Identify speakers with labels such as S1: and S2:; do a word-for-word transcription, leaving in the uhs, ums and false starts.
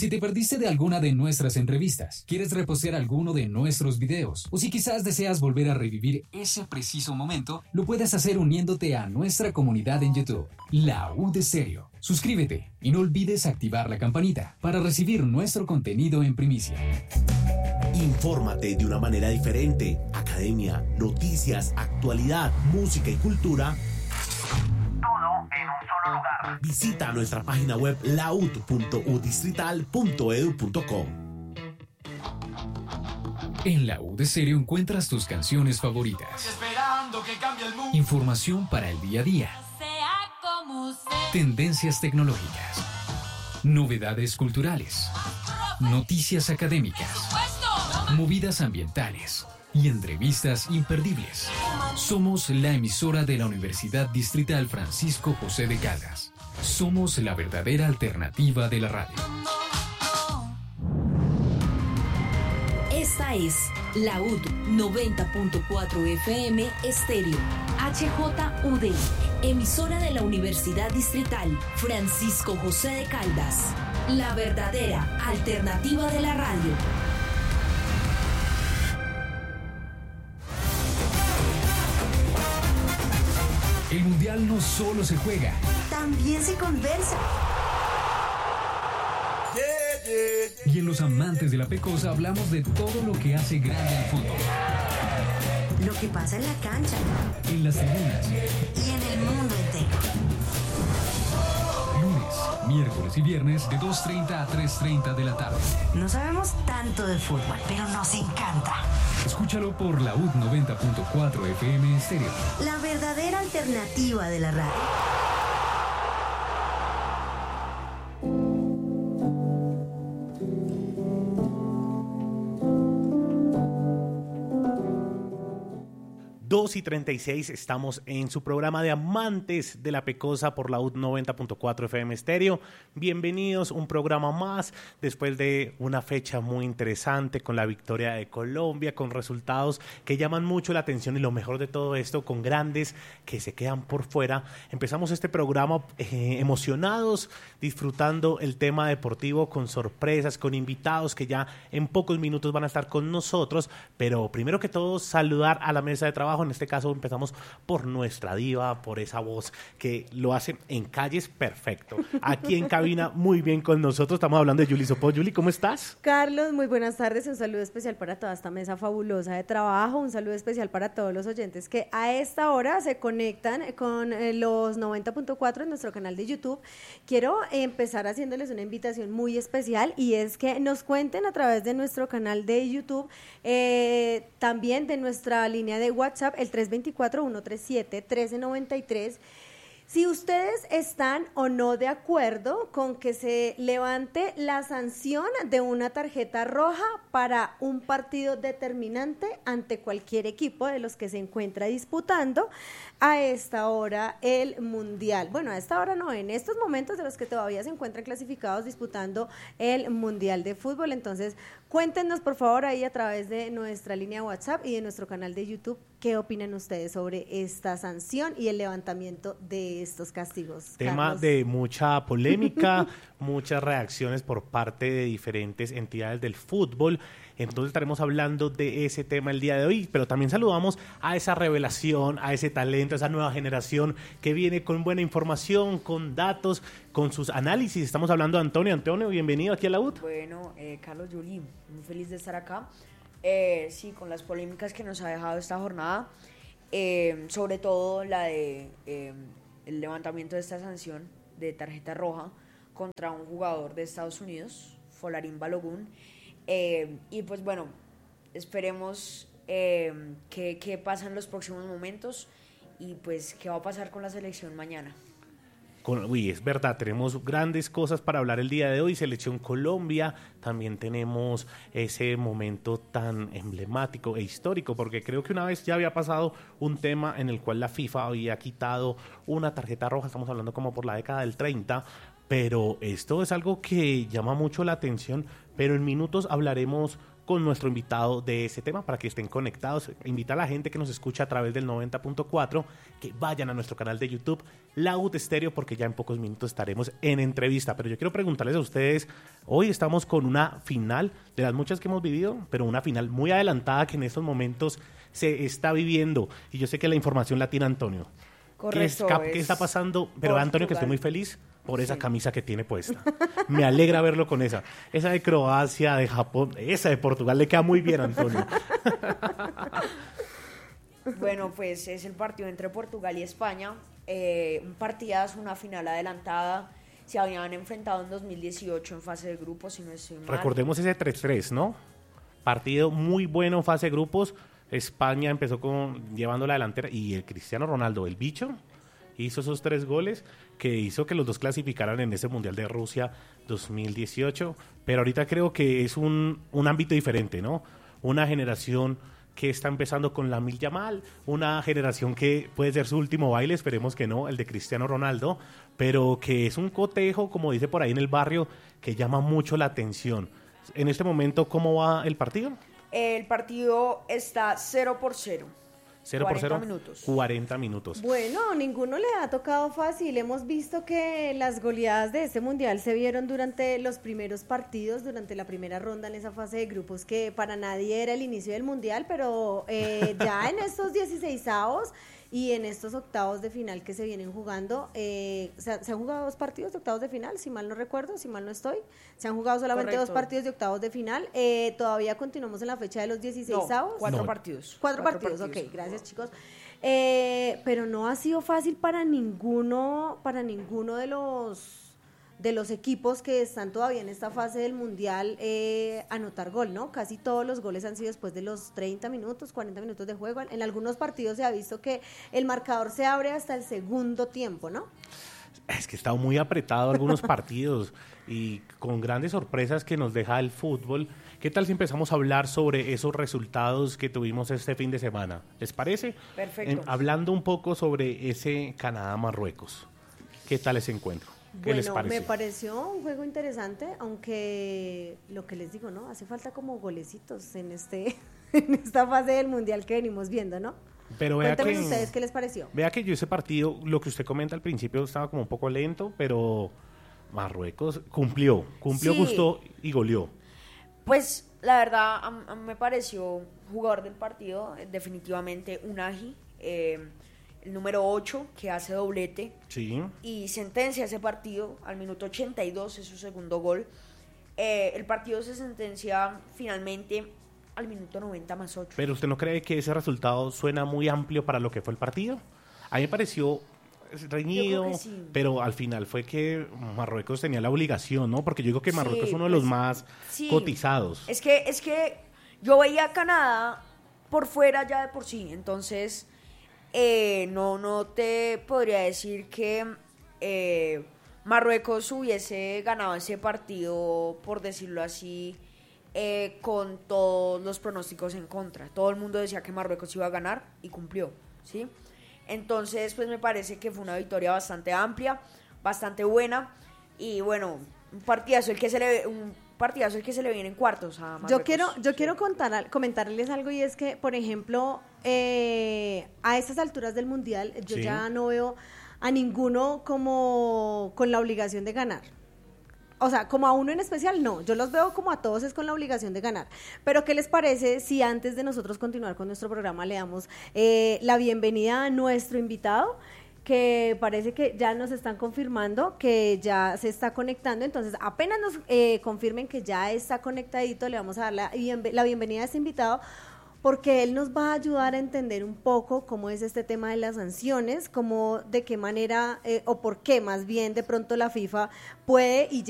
S1: Si te perdiste de alguna de nuestras entrevistas, quieres repostear alguno de nuestros videos, o si quizás deseas volver a revivir ese preciso momento, lo puedes hacer uniéndote a nuestra comunidad en YouTube, La U de Stereo. Suscríbete y no olvides activar la campanita para recibir nuestro contenido en primicia.
S2: Infórmate de una manera diferente. Academia, noticias, actualidad, música y cultura.
S3: Todo en un solo lugar.
S2: Visita nuestra página web laud punto u distrital punto edu punto com.
S1: En La U de Stereo encuentras tus canciones favoritas.
S4: Esperando que cambie el mundo.
S1: Información para el día a día.
S5: Sea como sea.
S1: Tendencias tecnológicas. Novedades culturales. Noticias académicas. Movidas ambientales y entrevistas imperdibles. Somos la emisora de la Universidad Distrital Francisco José de Caldas. Somos la verdadera alternativa de la radio.
S6: Esta es la U D noventa punto cuatro F M Estéreo, H J U D, emisora de la Universidad Distrital Francisco José de Caldas. La verdadera alternativa de la radio.
S1: El Mundial no solo se juega,
S7: también se conversa.
S1: Y en Los Amantes de la Pecosa hablamos de todo lo que hace grande al fútbol.
S7: Lo que pasa en la cancha,
S1: en las tribunas
S7: y en el mundo entero.
S1: Lunes, miércoles y viernes de dos treinta a tres treinta de la tarde.
S7: No sabemos tanto de fútbol, pero nos encanta.
S1: Escúchalo por la U D noventa punto cuatro F M Estéreo.
S7: La verdadera alternativa de la radio.
S2: dos y treinta y seis, estamos en su programa de Amantes de la Pecosa por la U D noventa punto cuatro F M Estéreo. Bienvenidos, un programa más después de una fecha muy interesante con la victoria de Colombia, con resultados que llaman mucho la atención y lo mejor de todo esto, con grandes que se quedan por fuera. Empezamos este programa eh, emocionados, disfrutando el tema deportivo con sorpresas, con invitados que ya en pocos minutos van a estar con nosotros, pero primero que todo saludar a la mesa de trabajo. En este caso empezamos por nuestra diva, por esa voz que lo hace en calles perfecto. Aquí en cabina muy bien con nosotros, estamos hablando de Yuli Sopó. Yuli, ¿cómo estás?
S8: Carlos, muy buenas tardes, un saludo especial para toda esta mesa fabulosa de trabajo, un saludo especial para todos los oyentes que a esta hora se conectan con eh, los noventa punto cuatro en nuestro canal de YouTube. Quiero empezar haciéndoles una invitación muy especial y es que nos cuenten a través de nuestro canal de YouTube, eh, también de nuestra línea de WhatsApp, el tres dos cuatro, uno tres siete, uno tres nueve tres. Si ustedes están o no de acuerdo con que se levante la sanción de una tarjeta roja para un partido determinante ante cualquier equipo de los que se encuentra disputando a esta hora el Mundial. Bueno, a esta hora no, en estos momentos de los que todavía se encuentran clasificados disputando el Mundial de Fútbol. Entonces, cuéntenos por favor ahí a través de nuestra línea WhatsApp y de nuestro canal de YouTube qué opinan ustedes sobre esta sanción y el levantamiento de estos castigos.
S2: Tema
S8: Carlos.
S2: De mucha polémica, muchas reacciones por parte de diferentes entidades del fútbol. Entonces estaremos hablando de ese tema el día de hoy, pero también saludamos a esa revelación, a ese talento, a esa nueva generación que viene con buena información, con datos, con sus análisis. Estamos hablando de Antonio. Antonio, bienvenido aquí a la U D.
S9: Bueno, eh, Carlos, Yuli, muy feliz de estar acá. Eh, sí, con las polémicas que nos ha dejado esta jornada, eh, sobre todo la de eh, el levantamiento de esta sanción de tarjeta roja contra un jugador de Estados Unidos, Folarin Balogun. Eh, y pues bueno, esperemos eh, qué, qué pasa en los próximos momentos y pues qué va a pasar con la selección mañana.
S2: Con, uy, es verdad, tenemos grandes cosas para hablar el día de hoy. Selección Colombia, también tenemos ese momento tan emblemático e histórico, porque creo que una vez ya había pasado un tema en el cual la FIFA había quitado una tarjeta roja, estamos hablando como por la década del treinta, pero esto es algo que llama mucho la atención, pero en minutos hablaremos con nuestro invitado de ese tema para que estén conectados. Invita a la gente que nos escucha a través del noventa punto cuatro que vayan a nuestro canal de YouTube, La U T Estéreo, porque ya en pocos minutos estaremos en entrevista. Pero yo quiero preguntarles a ustedes, hoy estamos con una final de las muchas que hemos vivido, pero una final muy adelantada que en estos momentos se está viviendo. Y yo sé que la información la tiene Antonio.
S9: Correcto.
S2: ¿Qué, es, ¿Qué está pasando? Pero
S9: Portugal.
S2: Antonio, que estoy muy feliz por esa
S9: Sí.
S2: camisa que tiene puesta. Me alegra verlo con esa. Esa de Croacia, de Japón, esa de Portugal le queda muy bien, Antonio.
S9: Bueno, pues es el partido entre Portugal y España. Eh, un partidazo, una final adelantada. Se habían enfrentado en dos mil dieciocho en fase de grupos, si no estoy mal.
S2: Recordemos ese tres tres, ¿no? Partido muy bueno en fase de grupos. España empezó con llevando la delantera y el Cristiano Ronaldo, el bicho, hizo esos tres goles que hizo que los dos clasificaran en ese Mundial de Rusia dos mil dieciocho. Pero ahorita creo que es un, un ámbito diferente, ¿no? Una generación que está empezando con Lamine Yamal, una generación que puede ser su último baile, esperemos que no, el de Cristiano Ronaldo, pero que es un cotejo, como dice por ahí en el barrio, que llama mucho la atención. En este momento, ¿cómo va el partido?
S9: El partido está cero por cero.
S2: cero por cero,
S9: minutos.
S2: cuarenta minutos.
S8: Bueno, ninguno le ha tocado fácil. Hemos visto que las goleadas de este mundial se vieron durante los primeros partidos, durante la primera ronda en esa fase de grupos, que para nadie era el inicio del mundial, pero eh, ya en estos dieciseisavos y en estos octavos de final que se vienen jugando, eh, se, se han jugado dos partidos de octavos de final, si mal no recuerdo, si mal no estoy. Se han jugado solamente
S9: Correcto.
S8: dos partidos de octavos de final. Eh, todavía continuamos en la fecha de los dieciseisavos.
S9: No, cuatro
S2: No.
S9: partidos.
S8: Cuatro, partidos, ok, gracias chicos. Eh, pero no ha sido fácil para ninguno, para ninguno de los de los equipos que están todavía en esta fase del mundial eh, anotar gol, ¿no? Casi todos los goles han sido después de los treinta minutos, cuarenta minutos de juego. En algunos partidos se ha visto que el marcador se abre hasta el segundo tiempo, ¿no?
S2: Es que está muy apretado algunos partidos y con grandes sorpresas que nos deja el fútbol. ¿Qué tal si empezamos a hablar sobre esos resultados que tuvimos este fin de semana? ¿Les parece?
S9: Perfecto.
S2: En- hablando un poco sobre ese Canadá-Marruecos. ¿Qué tal ese encuentro? ¿Qué
S8: Bueno,
S2: les pareció?
S8: me pareció un juego interesante, aunque lo que les digo, ¿no? Hace falta como golecitos en este en esta fase del mundial que venimos viendo, ¿no?
S2: Pero vea
S8: Cuéntenme
S2: que,
S8: ustedes qué les pareció.
S2: vea que yo ese partido, lo que usted comenta al principio estaba como un poco lento, pero Marruecos cumplió, cumplió,
S9: Sí.
S2: gustó y goleó.
S9: Pues la verdad, a, a mí me pareció jugador del partido, eh, definitivamente Unai, eh, el número ocho, que hace doblete
S2: Sí.
S9: y sentencia ese partido al minuto ochenta y dos, es su segundo gol. Eh, el partido se sentencia finalmente al minuto noventa más ocho.
S2: Pero ¿usted no cree que ese resultado suena muy amplio para lo que fue el partido? A mí me pareció reñido,
S9: Yo creo que sí.
S2: pero al final fue que Marruecos tenía la obligación, ¿no? Porque yo digo que Marruecos
S9: Sí,
S2: es uno de los
S9: pues,
S2: más
S9: sí.
S2: cotizados.
S9: Es que, es que yo veía a Canadá por fuera ya de por sí, entonces eh, no, no te podría decir que eh, Marruecos hubiese ganado ese partido, por decirlo así, eh, con todos los pronósticos en contra. Todo el mundo decía que Marruecos iba a ganar y cumplió, ¿sí? Entonces, pues me parece que fue una victoria bastante amplia, bastante buena y bueno, un partidazo el que se le un partidazo el que se le viene en cuartos a Marruecos.
S8: Yo quiero, yo
S9: Sí.
S8: quiero contar, al- comentarles algo y es que, por ejemplo, eh, a estas alturas del mundial, yo
S2: Sí.
S8: ya no veo a ninguno como con la obligación de ganar. O sea, como a uno en especial, no. Yo los veo como a todos es con la obligación de ganar. Pero, ¿qué les parece si antes de nosotros continuar con nuestro programa le damos eh, la bienvenida a nuestro invitado? Que parece que ya nos están confirmando que ya se está conectando. Entonces, apenas nos eh, confirmen que ya está conectadito, le vamos a dar la, bien- la bienvenida a este invitado, porque él nos va a ayudar a entender un poco cómo es este tema de las sanciones, cómo, de qué manera, eh, o por qué más bien de pronto la FIFA puede y